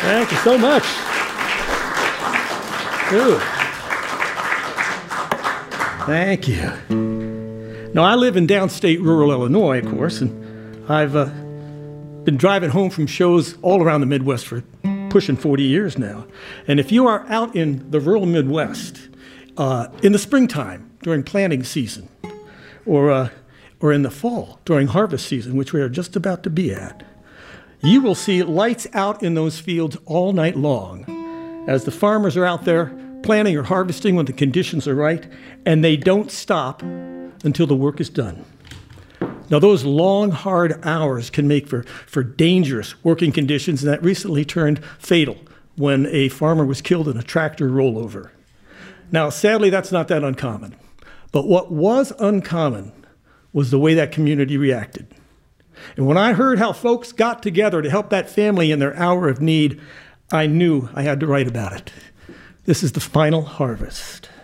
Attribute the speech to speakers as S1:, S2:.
S1: Thank you so much. Ooh. Thank you. Now, I live in downstate rural Illinois, of course, and I've been driving home from shows all around the Midwest for pushing 40 years now. And if you are out in the rural Midwest in the springtime during planting season, or in the fall during harvest season, which we are just about to be at, you will see lights out in those fields all night long as the farmers are out there planting or harvesting when the conditions are right, and they don't stop until the work is done. Now, those long, hard hours can make for dangerous working conditions, and that recently turned fatal when a farmer was killed in a tractor rollover. Now, sadly, that's not that uncommon. But what was uncommon was the way that community reacted. And when I heard how folks got together to help that family in their hour of need, I knew I had to write about it. This is the final harvest.